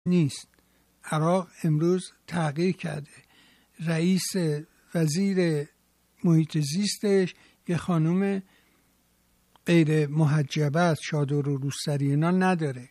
نیست. عراق امروز تغییر کرده. رئیس وزیر محیط زیستش یه خانم غیر محجبه است، چادر و روسری اینا نداره.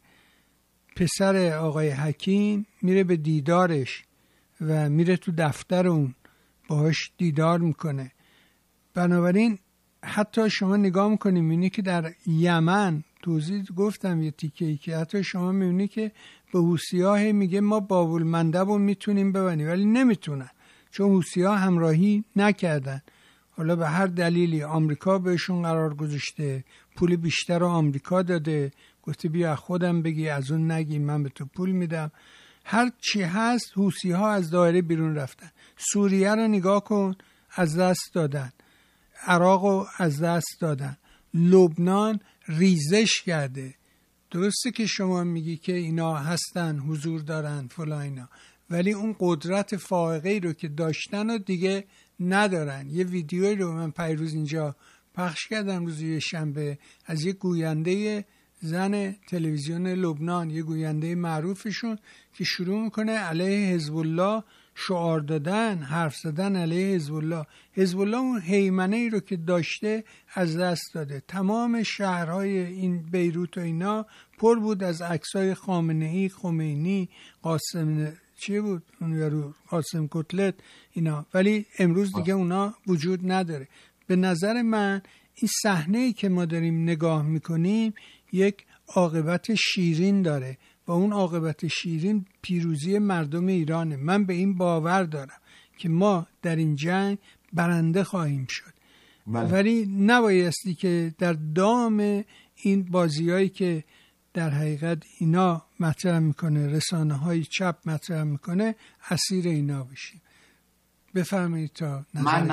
پسر آقای حکیم میره به دیدارش و میره تو دفتر اون باهاش دیدار میکنه. بنابراین حتی شما نگاه میکنیم میبینی که در یمن، توضیح گفتم یه تیکه‌ای، که حتی شما میبینی که به حوثی‌ها میگه ما باب‌المندب رو میتونیم ببنیم، ولی نمیتونن چون حوثی‌ها همراهی نکردن. حالا به هر دلیلی آمریکا بهشون قرار گذاشته، پول بیشتر رو آمریکا داده، گفته بیا خودم بگی، از اون نگی، من به تو پول میدم. هر چی هست حوثی‌ها از دایره بیرون رفتن. سوریه رو نگاه کن، از دست دادن. عراق رو از دست دادن. لبنان ریزش کرده. درسته که شما میگی که اینا هستن، حضور دارن فلان اینا، ولی اون قدرت فائقه رو که داشتن و دیگه ندارن. یه ویدیویی رو من پیروز اینجا پخش کردم روز یه شنبه از یه گوینده زن تلویزیون لبنان، یه گوینده معروفشون که شروع میکنه علیه حزب الله شعار دادن، حرف زدن علیه حزب الله. حزب الله اون هیمنه ای رو که داشته از دست داده. تمام شهرهای این بیروت و اینا پر بود از عکسای خامنه‌ای، خمینی، قاسم چی بود اون یارو، قاسم کتلت اینا، ولی امروز دیگه اونا وجود نداره. به نظر من این صحنه‌ای که ما داریم نگاه میکنیم یک عاقبت شیرین داره و اون عاقبت شیرین پیروزی مردم ایرانه. من به این باور دارم که ما در این جنگ برنده خواهیم شد. ولی نبایستی که در دام این بازیایی که در حقیقت اینا مطرح میکنه، رسانه های چپ مطرح میکنه، اسیر اینا بشیم. بفرمایید تا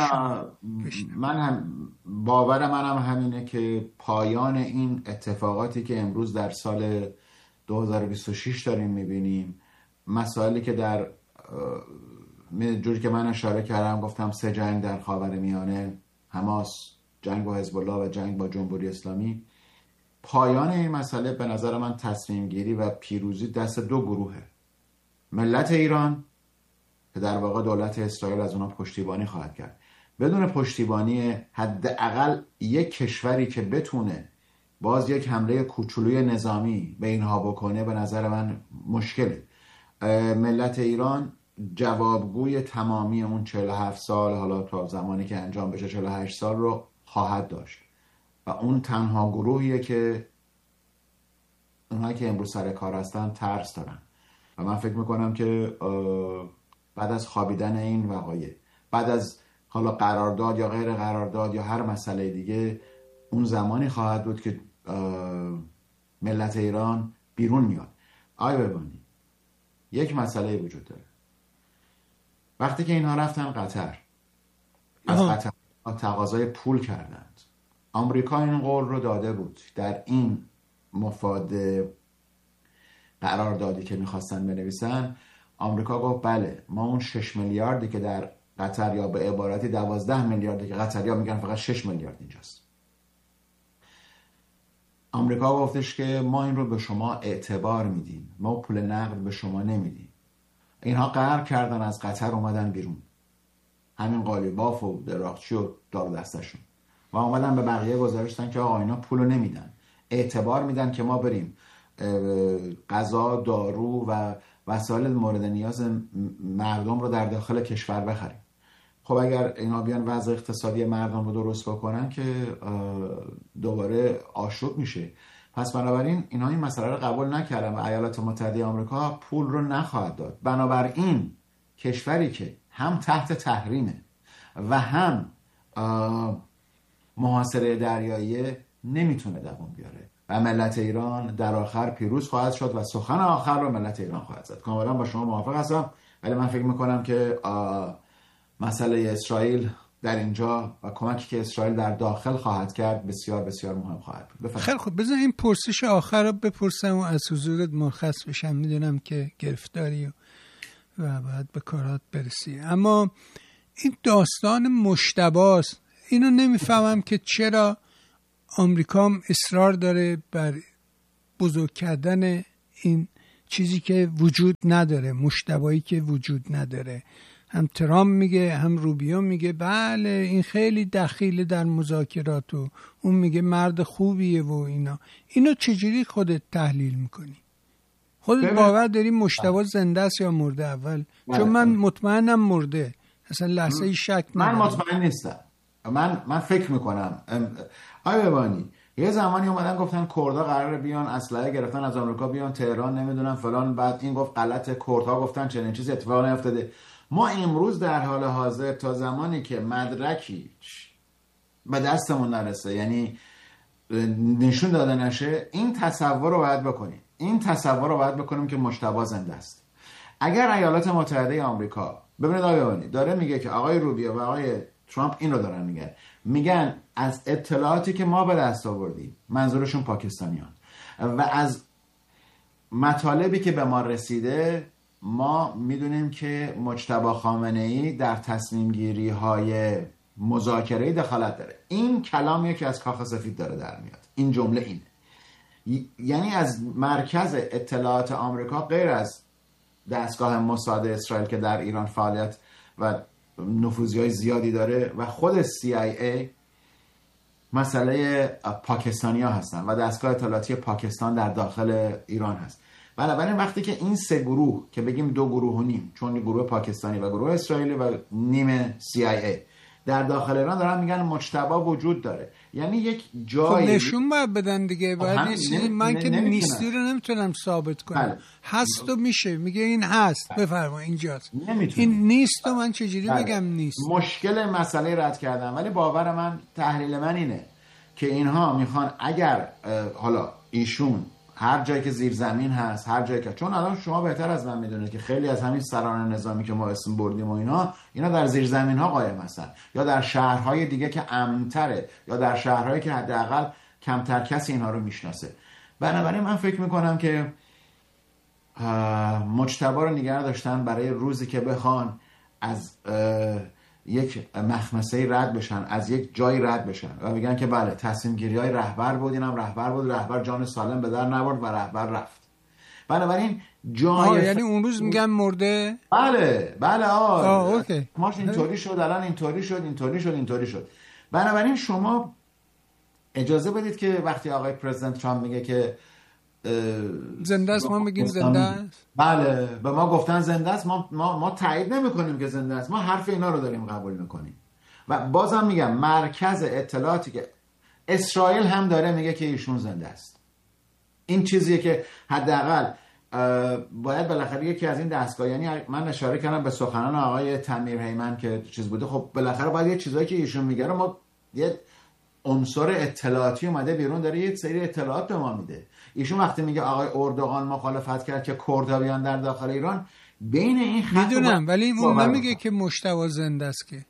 من هم باور منم همینه که پایان این اتفاقاتی که امروز در سال 2026 داریم میبینیم، مسائلی که در جوری که من اشاره کردم گفتم 3 جنگ در خاورمیانه، حماس، جنگ با حزب الله و جنگ با جمهوری اسلامی، پایان این مسئله به نظر من تصمیم گیری و پیروزی دست 2 گروهه. ملت ایران که در واقع دولت اسرائیل از اونا پشتیبانی خواهد کرد. بدون پشتیبانی حداقل یک کشوری که بتونه باز یک حمله کوچولوی نظامی به اینها بکنه، به نظر من مشکله. ملت ایران جوابگوی تمامی اون 47 سال، حالا تا زمانی که انجام بشه 48 سال رو خواهد داشت و اون تنها گروهیه که اونهایی که امروز سر کار هستن ترس دارن و من فکر میکنم که بعد از خوابیدن این وقایع، بعد از حالا قرارداد یا غیر قرارداد یا هر مسئله دیگه، اون زمانی خواهد بود که ملت ایران بیرون میاد. آی ببانی یک مسئله وجود داره. وقتی که اینها رفتن قطر، از قطر تقاضای پول کردند. آمریکا این قول رو داده بود در این مفاد قراردادی که میخواستن بنویسن. آمریکا گفت بله، ما اون 6 میلیاردی که در قطر، یا به عبارتی 12 میلیاردی که قطریا میگن فقط 6 میلیارد اینجاست، آمریکا گفتش که ما این رو به شما اعتبار میدیم، ما پول نقد به شما نمیدیم. اینها قهر کردن، از قطر اومدن بیرون، همین قالیباف و دراقچی و دار دستشون، و اومدن به بقیه گزارشتن که آقا اینا پولو نمیدن، اعتبار میدن که ما بریم غذا، دارو و وسایل مورد نیاز مردم رو در داخل کشور بخریم. خب اگر اینا بیان وضع اقتصادی مردم رو درست بکنن که دوباره آشوب میشه. پس بنابراین اینا این مسئله رو قبول نکردن و ایالات متحده آمریکا پول رو نخواهد داد. بنابراین کشوری که هم تحت تحریمه و هم محاصره دریایی نمیتونه دوام بیاره و ملت ایران در آخر پیروز خواهد شد و سخن آخر رو ملت ایران خواهد زد. کاملا با شما موافق هستم، ولی من فکر میکنم که مسئله اسرائیل در اینجا و کمکی که اسرائیل در داخل خواهد کرد بسیار بسیار مهم خواهد بود. خیلی خوب، بذار این پرسش آخر رو بپرسم و از حضورت مرخص بشم. میدونم که گرفتاری و باید به کارات برسی، اما این داستان مشتباست. اینو نمیفهمم که چرا آمریکا اصرار داره بر بزرگ کردن این چیزی که وجود نداره، مشتبایی که وجود نداره. هم ترامپ میگه هم روبیو میگه بله این خیلی دخیل در مذاکرات و اون میگه مرد خوبیه و اینو چجوری خودت تحلیل میکنی؟ خودت باور داری مشتبه زنده است یا مرده اول؟ چون من مطمئنم مرده، اصلا لحظه شک من مطمئن نیستم. من فکر میکنم آقای بهبانی یه زمانی اومدن گفتن کردها قراره بیان اسلحه گرفتن از آمریکا بیان تهران نمیدونم فلان، بعد این گفت غلط، کردها گفتن چنین چیزی اتفاق نیفتاده. ما امروز در حال حاضر تا زمانی که مدرکی به دستمون نرسه، یعنی نشون داده نشه، این تصور رو باید بکنیم. این تصور رو باید بکنیم که مجتبی زنده است. اگر ایالات متحده آمریکا، ببینید آقای بهبانی داره میگه که آقای روبیو و آقای ترامپ این رو دارن میگن از اطلاعاتی که ما به دست آوردیم، منظورشون پاکستانیان، و از مطالبی که به ما رسیده، ما میدونیم که مجتبی خامنه‌ای در تصمیم گیری های مذاکره‌ای دخالت داره. این کلامیه که از کاخ سفید داره در میاد. این جمله اینه، یعنی از مرکز اطلاعات آمریکا غیر از دستگاه موساد اسرائیل که در ایران فعالیت و نفوذی‌های زیادی داره و خود CIA، مسئله پاکستانی‌ها هستن و دستگاه اطلاعاتی پاکستان در داخل ایران هست. بنابراین وقتی که این سه گروه که بگیم 2 گروه و نیم، چون گروه پاکستانی و گروه اسرائیلی و نیم CIA در داخل ایران دارن میگن مجتبی وجود داره، یعنی یک جایی نشون باید بدن دیگه. باید من که نیستی رو نمیتونم ثابت کنم. هست و میشه میگه این هست، بفرما اینجاست. این نیست و من چجوری بگم نیست؟ مشکل مسئله رد کردن. ولی باور من، تحلیل من اینه که اینها میخوان اگر حالا ایشون هر جایی که زیر زمین هست، هر جایی که، چون الان شما بهتر از من میدونید که خیلی از همین سران نظامی که ما اسم بردیم و اینا در زیر زمین ها قایم هستن، یا در شهرهای دیگه که امن‌تره، یا در شهرهایی که حداقل کمتر کسی اینها رو میشناسه. بنابراین من فکر میکنم که مجتبی رو نگه داشتن برای روزی که بخوان از یک مخمسه رد بشن، از یک جای رد بشن و بگن که بله تصمیم گیری های رهبر بود، اینم رهبر بود، رهبر جان سالم به در نبرد و رهبر رفت. بنابراین یعنی اون روز میگن مرده؟ بله اوکی. ماش اینطوری شد، الان اینطوری شد. بنابراین شما اجازه بدید که وقتی آقای پرزیدنت ترامپ میگه که زنده است، ما میگیم زنده است. بله، به ما گفتن زنده است، ما تایید نمی‌کنیم که زنده است، ما حرف اینا رو داریم قبول می‌کنیم. و بازم میگم مرکز اطلاعاتی که اسرائیل هم داره میگه که ایشون زنده است. این چیزیه که حداقل باید بالاخره یکی از این دستگاه، یعنی من اشاره کردم به سخنان آقای تمیر هیمن که چیز بوده، خب بالاخره باید یه چیزایی که ایشون میگه رو ما، یه عنصر اطلاعاتی اومده بیرون داره یه سری اطلاعات به ما میده. ایشون وقتی میگه آقای اردوغان مخالفت کرد که کردها بیان در داخل ایران، بین این خط میدونم، ولی اون نمیگه که مجتبی زنده است که.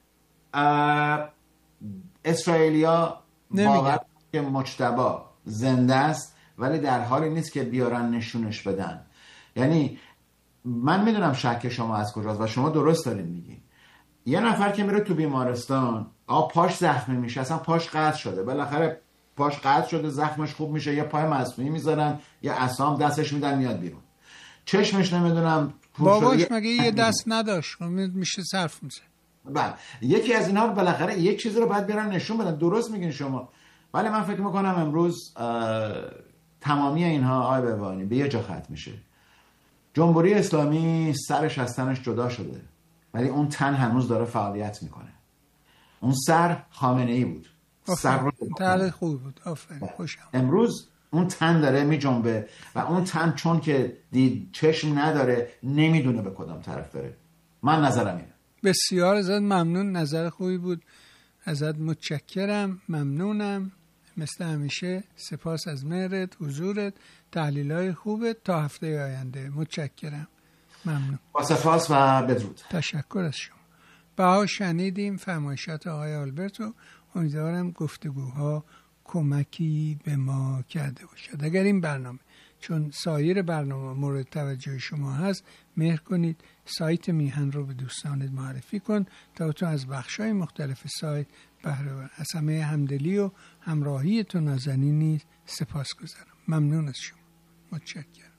اسرائیلیا باور که مجتبی زنده است، ولی در حالی نیست که بیارن نشونش بدن. یعنی من میدونم شک شما از کجاست و شما درست دارین میگین. یه نفر که میره تو بیمارستان پاش زخمی میشه، اصلا پاش قطع شده، بالاخره پاش قطع شده، زخمش خوب میشه، یه پای مصنوعی میذارن، یه عصام دستش میدن میاد بیرون، چشمش نمیدونم باباش مگه یه دست نداشت میشه صرف میشه. بله، یکی از اینا بالاخره یک چیزی رو باید بیارن نشون بدن. درست میگین شما، ولی من فکر میکنم امروز تمامی اینها آقای بهبانی به یه جا ختم میشه. جمهوری اسلامی سرش از تنش جدا شده، ولی اون تن هنوز داره فعالیت میکنه. اون سر خامنه‌ای بود، سر رو تله خوب بود. آفرین، خوشم. امروز اون تن داره میجنبه و اون تن چون که دید چشم نداره، نمیدونه به کدام طرف بره. من نظرم اینه. بسیار ازت ممنون، نظر خوبی بود، ازت متشکرم، ممنونم مثل همیشه. سپاس از مهرت، حضورت، تحلیل‌های خوبت. تا هفته آینده. متشکرم، ممنون. با سپاس و بدرود. تشکر از شما. بها شنیدیم فرمایشات آقای آلبرتو. امیدوارم گفتگوها کمکی به ما کرده باشد. اگر این برنامه چون سایر برنامه مورد توجه شما هست، مهر کنید سایت میهن رو به دوستانت معرفی کن تا تو از بخش‌های مختلف سایت بهره ببر. از همه همدلی و همراهی تو نازنین نیز سپاسگزارم. ممنون از شما. متشکرم.